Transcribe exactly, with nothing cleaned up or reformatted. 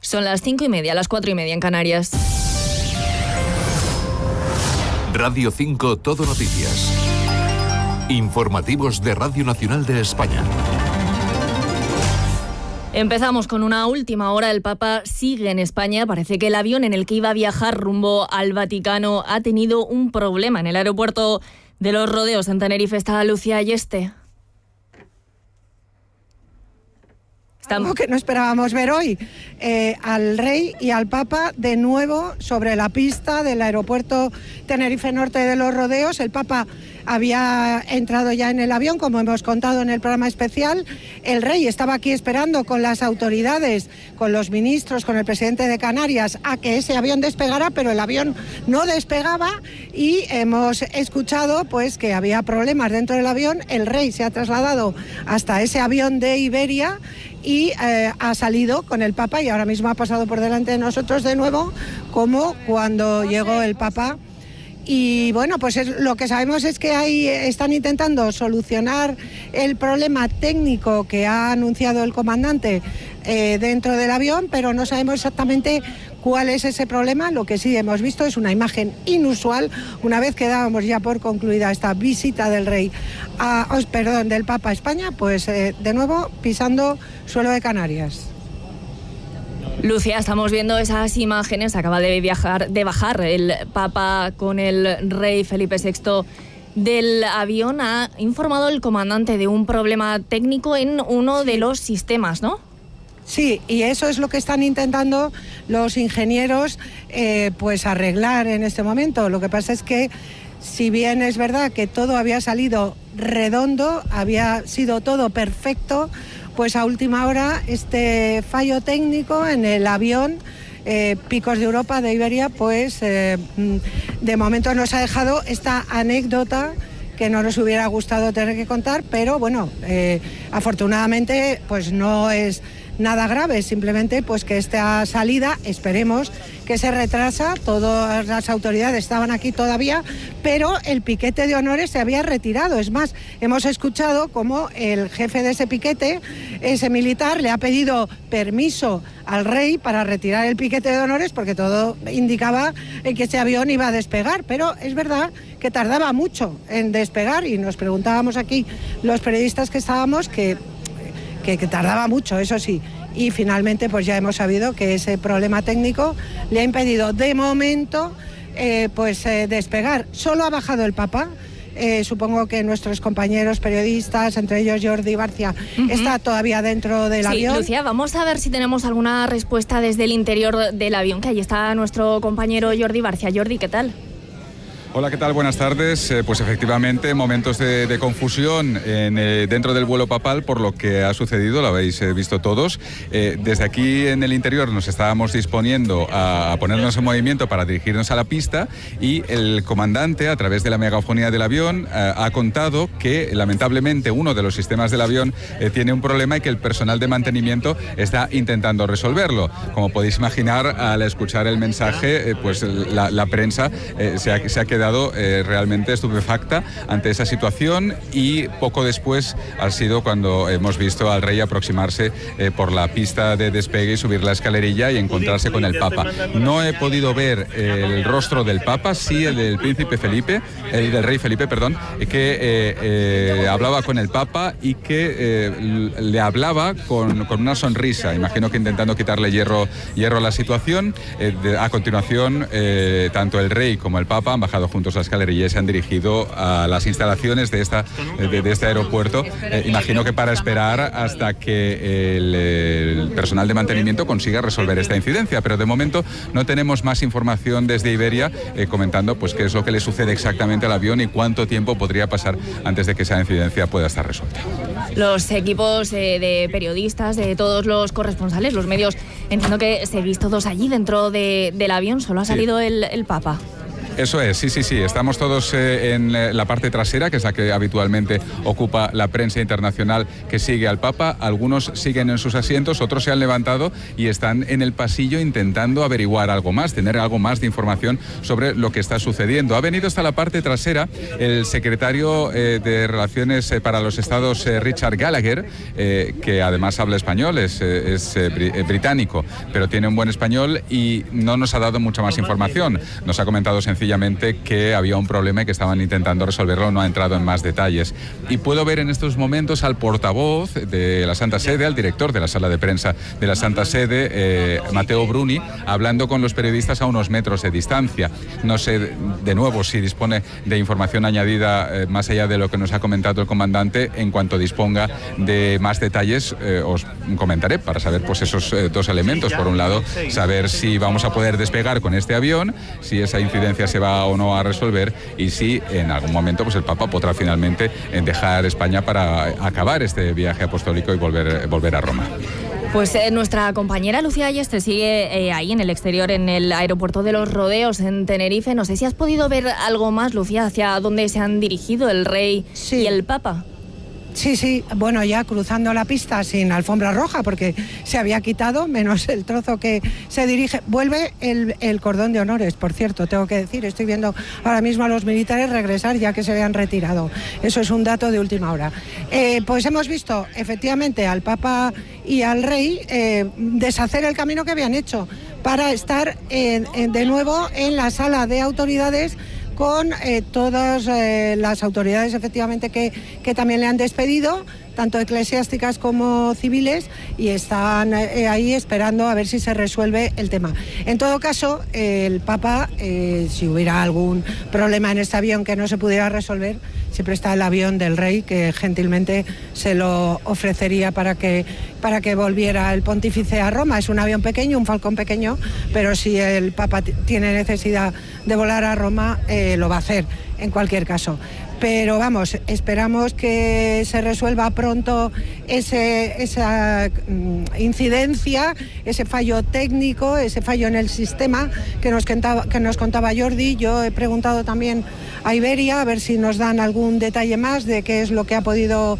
Son las cinco y media, las cuatro y media en Canarias. Radio cinco Todo Noticias. Informativos de Radio Nacional de España. Empezamos con una última hora. El Papa sigue en España. Parece que el avión en el que iba a viajar rumbo al Vaticano ha tenido un problema en el aeropuerto de Los Rodeos en Tenerife. Está Lucía Ayeste. Algo que no esperábamos ver hoy, eh, al rey y al papa de nuevo sobre la pista del aeropuerto Tenerife Norte de Los Rodeos. El papa había entrado ya en el avión, como hemos contado en el programa especial. El rey estaba aquí esperando con las autoridades, con los ministros, con el presidente de Canarias, a que ese avión despegara, pero el avión no despegaba y hemos escuchado pues que había problemas dentro del avión. El rey se ha trasladado hasta ese avión de Iberia y eh, ha salido con el Papa y ahora mismo ha pasado por delante de nosotros de nuevo, como cuando llegó el Papa. Y bueno, pues es, lo que sabemos es que ahí están intentando solucionar el problema técnico que ha anunciado el comandante eh, dentro del avión, pero no sabemos exactamente cuál es ese problema. Lo que sí hemos visto es una imagen inusual, una vez que dábamos ya por concluida esta visita del rey, a, oh, perdón, del Papa a España, pues eh, de nuevo pisando suelo de Canarias. Lucía, estamos viendo esas imágenes. Acaba de viajar, de bajar el Papa con el rey Felipe sexto del avión. Ha informado el comandante de un problema técnico en uno de los sistemas, ¿no? Sí, y eso es lo que están intentando los ingenieros eh, pues arreglar en este momento. Lo que pasa es que, si bien es verdad que todo había salido redondo, había sido todo perfecto, pues a última hora este fallo técnico en el avión eh, Picos de Europa de Iberia, pues eh, de momento nos ha dejado esta anécdota que no nos hubiera gustado tener que contar, pero bueno, eh, afortunadamente pues no es nada grave, simplemente pues que esta salida, esperemos que se retrasa. Todas las autoridades estaban aquí todavía, pero el piquete de honores se había retirado. Es más, hemos escuchado cómo el jefe de ese piquete, ese militar, le ha pedido permiso al rey para retirar el piquete de honores, porque todo indicaba en que ese avión iba a despegar, pero es verdad que tardaba mucho en despegar y nos preguntábamos aquí los periodistas que estábamos que Que, que tardaba mucho, eso sí, y finalmente pues ya hemos sabido que ese problema técnico le ha impedido de momento eh, pues eh, despegar. Solo ha bajado el Papa, eh, supongo que nuestros compañeros periodistas, entre ellos Jordi Barcia, uh-huh. está todavía dentro del sí, avión. Lucía, vamos a ver si tenemos alguna respuesta desde el interior del avión, que ahí está nuestro compañero Jordi Barcia. Jordi, ¿qué tal? Hola, ¿qué tal? Buenas tardes. Eh, pues efectivamente, momentos de, de confusión en, eh, dentro del vuelo papal por lo que ha sucedido, lo habéis eh, visto todos. Eh, desde aquí en el interior nos estábamos disponiendo a, a ponernos en movimiento para dirigirnos a la pista y el comandante, a través de la megafonía del avión, eh, ha contado que lamentablemente uno de los sistemas del avión eh, tiene un problema y que el personal de mantenimiento está intentando resolverlo. Como podéis imaginar, al escuchar el mensaje, eh, pues la, la prensa eh, se, ha, se ha quedado Eh, realmente estupefacta ante esa situación y poco después ha sido cuando hemos visto al rey aproximarse eh, por la pista de despegue y subir la escalerilla y encontrarse con el Papa. No he podido ver eh, el rostro del Papa, sí el del príncipe Felipe, el del rey Felipe, perdón, que eh, eh, hablaba con el Papa y que eh, le hablaba con, con una sonrisa, imagino que intentando quitarle hierro, hierro a la situación. Eh, de, a continuación, eh, tanto el rey como el Papa han bajado juntos la escalerilla y se han dirigido a las instalaciones de, esta, de, de este aeropuerto. Eh, imagino que para esperar hasta que el, el personal de mantenimiento consiga resolver esta incidencia, pero de momento no tenemos más información desde Iberia eh, comentando pues qué es lo que le sucede exactamente al avión y cuánto tiempo podría pasar antes de que esa incidencia pueda estar resuelta. Los equipos eh, de periodistas, de todos los corresponsales, los medios, entiendo que seguís todos allí dentro de, del avión, solo ha salido sí. el, el Papa. Eso es, sí, sí, sí. Estamos todos eh, en la parte trasera, que es la que habitualmente ocupa la prensa internacional que sigue al Papa. Algunos siguen en sus asientos, otros se han levantado y están en el pasillo intentando averiguar algo más, tener algo más de información sobre lo que está sucediendo. Ha venido hasta la parte trasera el secretario eh, de Relaciones eh, para los Estados, eh, Richard Gallagher, eh, que además habla español, es, eh, es eh, británico, pero tiene un buen español y no nos ha dado mucha más información. Nos ha comentado sencillamente que había un problema y que estaban intentando resolverlo, no ha entrado en más detalles. Y puedo ver en estos momentos al portavoz de la Santa Sede, al director de la sala de prensa de la Santa Sede, eh, Matteo Bruni, hablando con los periodistas a unos metros de distancia. No sé, de nuevo, si dispone de información añadida eh, más allá de lo que nos ha comentado el comandante. En cuanto disponga de más detalles, eh, os comentaré para saber pues esos eh, dos elementos. Por un lado, saber si vamos a poder despegar con este avión, si esa incidencia se va o no a resolver y si en algún momento pues el Papa podrá finalmente dejar España para acabar este viaje apostólico y volver, volver a Roma. Pues eh, nuestra compañera Lucía Ayestre sigue eh, ahí en el exterior, en el aeropuerto de Los Rodeos, en Tenerife. No sé si has podido ver algo más, Lucía, hacia dónde se han dirigido el rey sí. y el Papa. Sí, sí, bueno, ya cruzando la pista sin alfombra roja, porque se había quitado, menos el trozo que se dirige. Vuelve el, el cordón de honores, por cierto, tengo que decir, estoy viendo ahora mismo a los militares regresar ya que se habían retirado. Eso es un dato de última hora. Eh, pues hemos visto, efectivamente, al Papa y al Rey eh, deshacer el camino que habían hecho para estar eh, eh, de nuevo en la sala de autoridades con eh, todas eh, las autoridades efectivamente que, que también le han despedido, tanto eclesiásticas como civiles, y están eh, ahí esperando a ver si se resuelve el tema. En todo caso, eh, el Papa, eh, si hubiera algún problema en este avión que no se pudiera resolver, siempre está el avión del Rey, que gentilmente se lo ofrecería para que, para que volviera el pontífice a Roma. Es un avión pequeño, un Falcón pequeño, pero si el Papa t- tiene necesidad de volar a Roma, eh, lo va a hacer en cualquier caso. Pero vamos, esperamos que se resuelva pronto ese, esa mm, incidencia, ese fallo técnico, ese fallo en el sistema que nos, contaba, que nos contaba Jordi. Yo he preguntado también a Iberia a ver si nos dan algún detalle más de qué es lo que ha podido